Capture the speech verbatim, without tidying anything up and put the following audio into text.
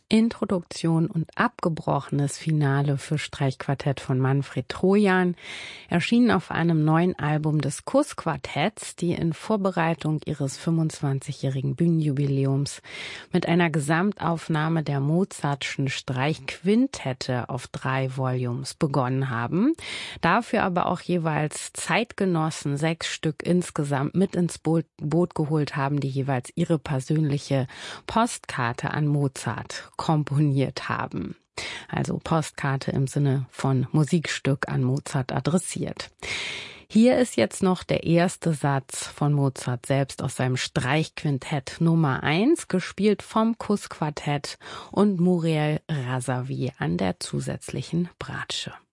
Introduktion und abgebrochenes Finale für Streichquartett von Manfred Trojan, erschienen auf einem neuen Album des Kuss-Quartetts, die in Vorbereitung ihres fünfundzwanzigjährigen Bühnenjubiläums mit einer Gesamtaufnahme der Mozartschen Streichquintette auf drei Volumes begonnen haben, dafür aber auch jeweils Zeitgenossen sechs Stück insgesamt mit ins Boot, Boot geholt haben, die jeweils ihre persönliche Postkarte an Mozart komponiert haben. Also Postkarte im Sinne von Musikstück an Mozart adressiert. Hier ist jetzt noch der erste Satz von Mozart selbst aus seinem Streichquintett Nummer eins, gespielt vom Kuss-Quartett und Muriel Razavi an der zusätzlichen Bratsche.